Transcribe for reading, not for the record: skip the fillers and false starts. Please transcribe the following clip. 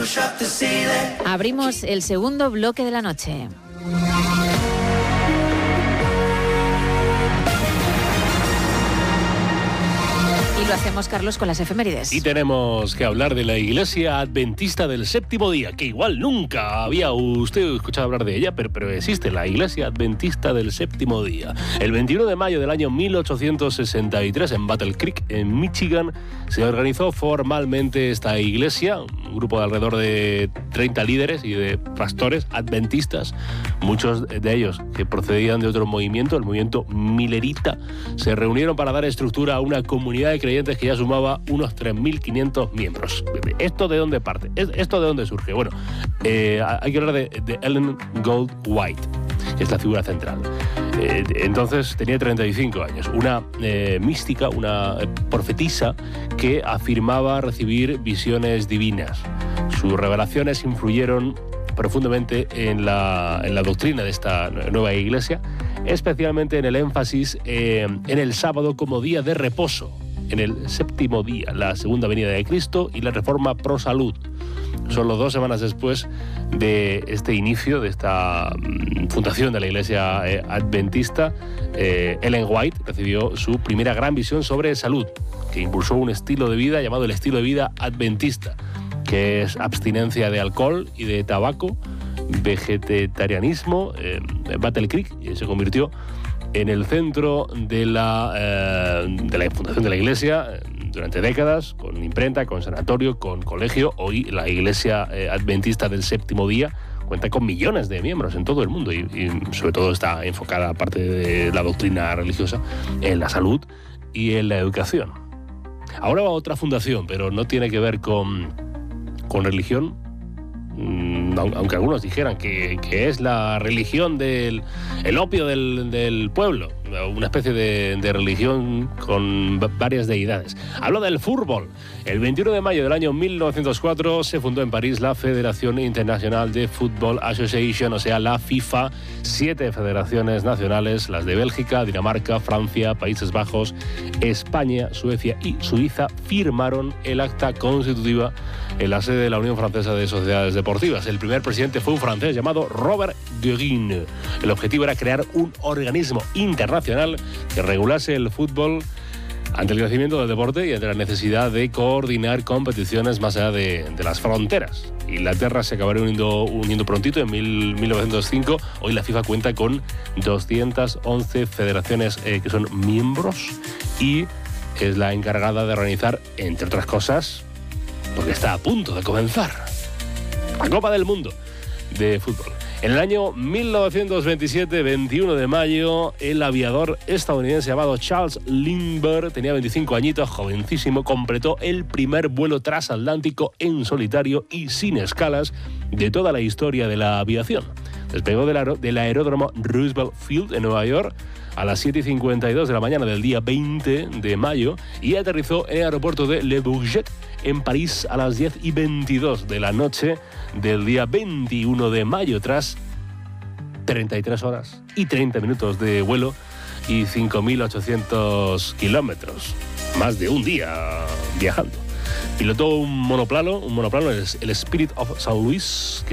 Abrimos el segundo bloque de la noche. Y lo hacemos, Carlos, con las efemérides. Y tenemos que hablar de la Iglesia Adventista del Séptimo Día, que igual nunca había usted escuchado hablar de ella, pero existe la Iglesia Adventista del Séptimo Día. El 21 de mayo del año 1863, en Battle Creek, en Michigan, se organizó formalmente esta iglesia, un grupo de alrededor de 30 líderes y de pastores adventistas, muchos de ellos que procedían de otro movimiento, el movimiento Millerita, se reunieron para dar estructura a una comunidad de creyentes que ya sumaba unos 3.500 miembros. ¿Esto de dónde parte? ¿Esto de dónde surge? Bueno, hay que hablar de Ellen Gold White, que es la figura central. Entonces tenía 35 años, una mística, una profetisa que afirmaba recibir visiones divinas. Sus revelaciones influyeron profundamente en la doctrina de esta nueva iglesia, especialmente en el énfasis en el sábado como día de reposo, en el séptimo día, la segunda venida de Cristo y la reforma pro salud. Solo 2 semanas después de este inicio, de esta fundación de la Iglesia Adventista, Ellen White recibió su primera gran visión sobre salud, que impulsó un estilo de vida llamado el estilo de vida adventista, que es abstinencia de alcohol y de tabaco, vegetarianismo. Battle Creek se convirtió en el centro de la fundación de la Iglesia durante décadas, con imprenta, con sanatorio, con colegio. Hoy la Iglesia Adventista del Séptimo Día cuenta con millones de miembros en todo el mundo y sobre todo está enfocada, aparte de la doctrina religiosa, en la salud y en la educación. Ahora va otra fundación, pero no tiene que ver con religión, aunque algunos dijeran que es la religión del opio del pueblo, una especie de religión con varias deidades. Hablo del fútbol. El 21 de mayo del año 1904 se fundó en París la Federación Internacional de Football Association, o sea, la FIFA. 7 federaciones nacionales, las de Bélgica, Dinamarca, Francia, Países Bajos, España, Suecia y Suiza, firmaron el acta constitutiva en la sede de la Unión Francesa de Sociedades Deportivas. El primer presidente fue un francés llamado Robert Guérin. El objetivo era crear un organismo internacional que regulase el fútbol ante el crecimiento del deporte y ante la necesidad de coordinar competiciones más allá de las fronteras. Inglaterra se acabaría uniendo prontito en 1905. Hoy la FIFA cuenta con 211 federaciones que son miembros y es la encargada de organizar, entre otras cosas, porque está a punto de comenzar, la Copa del Mundo de fútbol. En el año 1927, 21 de mayo, el aviador estadounidense llamado Charles Lindbergh, tenía 25 añitos, jovencísimo, completó el primer vuelo transatlántico en solitario y sin escalas de toda la historia de la aviación. Despegó del aeródromo Roosevelt Field en Nueva York a las 7:52 de la mañana del día 20 de mayo y aterrizó en el aeropuerto de Le Bourget en París a las 10:22 de la noche del día 21 de mayo, tras 33 horas y 30 minutos de vuelo y 5.800 kilómetros. Más de un día viajando. Pilotó un monoplano, el Spirit of St. Louis, que